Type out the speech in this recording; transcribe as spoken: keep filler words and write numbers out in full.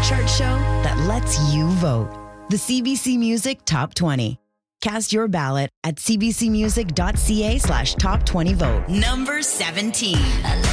chart show that lets you vote. The C B C Music Top twenty. Cast your ballot at cbcmusic.ca slash top 20 vote. Number seventeen.